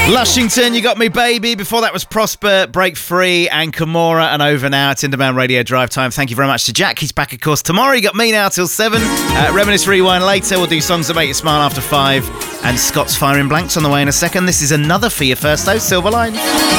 Lushington, You Got Me Baby. Before that was Prosper, Break Free, and Kimora, and Over Now. It's Indemand Radio Drive Time. Thank you very much to Jack. He's back, of course, tomorrow. You got me now till 7. Reminisce Rewind later. We'll do songs that make you smile after 5. And Scott's Firing Blanks on the way in a second. This is another for your first, though, Silverline.